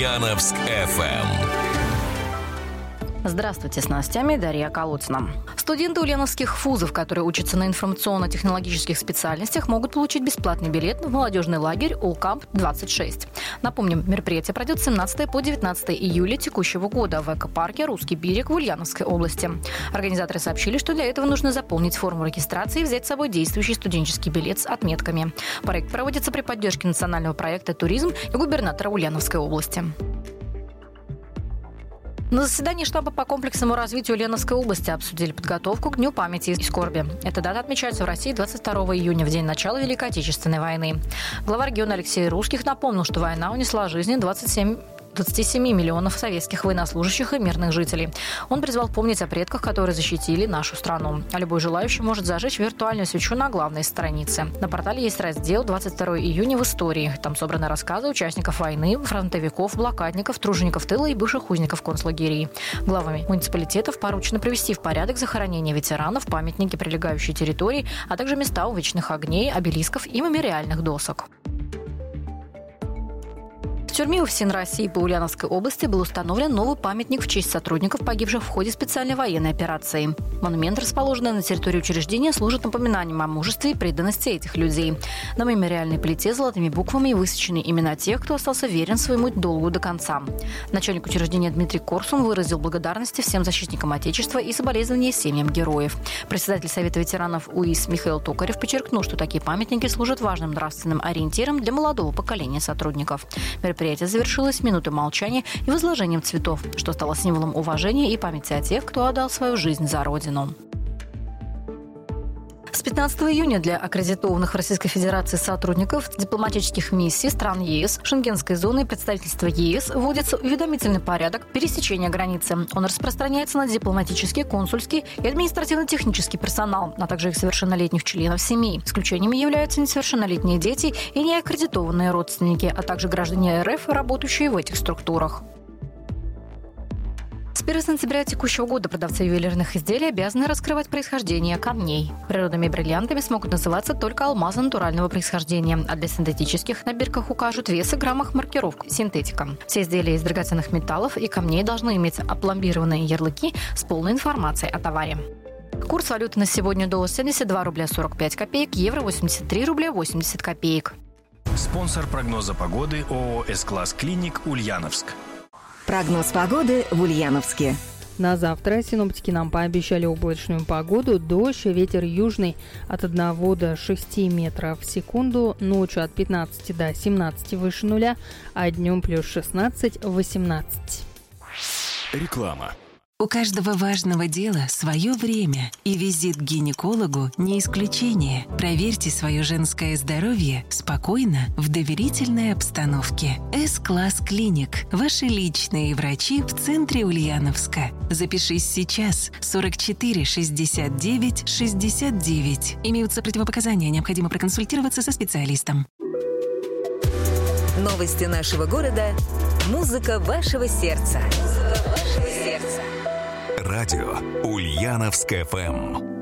Ульяновск FM. Здравствуйте, с новостями Дарья Колодцина. Студенты ульяновских вузов, которые учатся на информационно-технологических специальностях, могут получить бесплатный билет в молодежный лагерь «Улкамп-26». Напомним, мероприятие пройдет с 17 по 19 июля текущего года в экопарке «Русский берег» в Ульяновской области. Организаторы сообщили, что для этого нужно заполнить форму регистрации и взять с собой действующий студенческий билет с отметками. Проект проводится при поддержке национального проекта «Туризм» и губернатора Ульяновской области. На заседании штаба по комплексному развитию Ульяновской области обсудили подготовку к Дню памяти и скорби. Эта дата отмечается в России 22 июня, в день начала Великой Отечественной войны. Глава региона Алексей Русских напомнил, что война унесла жизни 27 миллионов советских военнослужащих и мирных жителей. Он призвал помнить о предках, которые защитили нашу страну. А любой желающий может зажечь виртуальную свечу на главной странице. На портале есть раздел «22 июня в истории». Там собраны рассказы участников войны, фронтовиков, блокадников, тружеников тыла и бывших узников концлагерей. Главами муниципалитетов поручено привести в порядок захоронения ветеранов, памятники прилегающей территории, а также места у вечных огней, обелисков и мемориальных досок. В тюрьме УФСИН России по Ульяновской области был установлен новый памятник в честь сотрудников, погибших в ходе специальной военной операции. Монумент, расположенный на территории учреждения, служит напоминанием о мужестве и преданности этих людей. На мемориальной плите золотыми буквами высечены имена тех, кто остался верен своему долгу до конца. Начальник учреждения Дмитрий Корсун выразил благодарности всем защитникам Отечества и соболезнования семьям героев. Председатель Совета ветеранов УИС Михаил Токарев подчеркнул, что такие памятники служат важным нравственным ориентиром для молодого поколения сотрудников. Мероприятие завершилось минутой молчания и возложением цветов, что стало символом уважения и памяти о тех, кто отдал свою жизнь за Родину. С 15 июня для аккредитованных в Российской Федерации сотрудников дипломатических миссий стран ЕС, Шенгенской зоны и представительства ЕС вводится уведомительный порядок пересечения границы. Он распространяется на дипломатический, консульский и административно-технический персонал, а также их совершеннолетних членов семей. Исключениями являются несовершеннолетние дети и неаккредитованные родственники, а также граждане РФ, работающие в этих структурах. С 1 сентября текущего года продавцы ювелирных изделий обязаны раскрывать происхождение камней. Природными бриллиантами смогут называться только алмазы натурального происхождения, а для синтетических на бирках укажут вес и граммах маркировку «Синтетика». Все изделия из драгоценных металлов и камней должны иметь опломбированные ярлыки с полной информацией о товаре. Курс валюты на сегодня: доллар 72 рубля 45 копеек, евро 83 рубля 80 копеек. Спонсор прогноза погоды ООО «С-класс Клиник» Ульяновск. Прогноз погоды в Ульяновске. На завтра синоптики нам пообещали облачную погоду, дождь, ветер южный от 1 до 6 метров в секунду, ночью от 15 до 17 выше нуля, а днем плюс 16-18. Реклама. У каждого важного дела свое время, и визит к гинекологу не исключение. Проверьте свое женское здоровье спокойно, в доверительной обстановке. С-класс Клиник. Ваши личные врачи в центре Ульяновска. Запишись сейчас. 44 69 69. Имеются противопоказания, необходимо проконсультироваться со специалистом. Новости нашего города. Музыка вашего сердца. Радио Ульяновск FM.